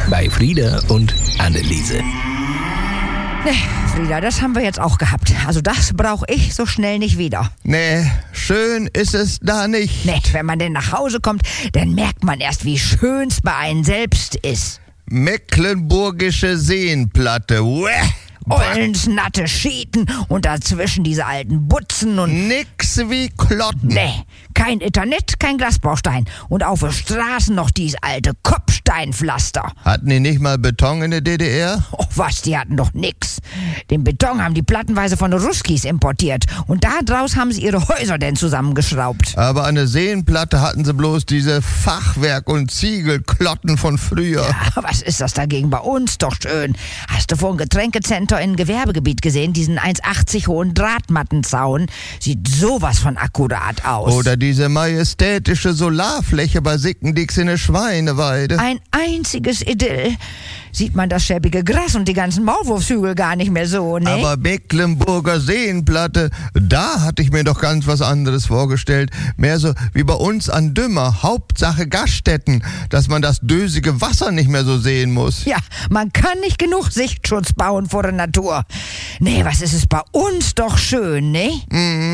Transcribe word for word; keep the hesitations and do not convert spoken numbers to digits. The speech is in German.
bei Frieda und Anneliese. Nee, Frieda, das haben wir jetzt auch gehabt. Also das brauche ich so schnell nicht wieder. Nee, schön ist es da nicht. Nee, wenn man denn nach Hause kommt, dann merkt man erst, wie schön's bei einem selbst ist. Mecklenburgische Seenplatte. Uäh. Ollensnatte Schieten und dazwischen diese alten Butzen und... Nix wie Klotten. Nee, kein Eternit, kein Glasbaustein. Und auf der Straße noch dies alte Kopfsteinpflaster. Hatten die nicht mal Beton in der D D R? Oh was, die hatten doch nix. Den Beton haben die plattenweise von Ruskis importiert. Und da draus haben sie ihre Häuser denn zusammengeschraubt. Aber an der Seenplatte hatten sie bloß diese Fachwerk- und Ziegelklotten von früher. Ja, was ist das dagegen bei uns? Doch schön. Hast du vor dem Getränkecenter in Gewerbegebiet gesehen, diesen eins achtzig hohen Drahtmattenzaun? Sieht sowas von akkurat aus. Oder diese majestätische Solarfläche bei Sickendix in der Schweineweide. Ein einziges Idyll. Sieht man das schäbige Gras und die ganzen Maulwurfshügel gar nicht mehr so, ne? Aber Mecklenburger Seenplatte, da hatte ich mir doch ganz was anderes vorgestellt. Mehr so wie bei uns an Dümmer. Hauptsache Gaststätten, dass man das dösige Wasser nicht mehr so sehen muss. Ja, man kann nicht genug Sichtschutz bauen vor der Natur. Nee, was ist es bei uns doch schön, ne? Mhm.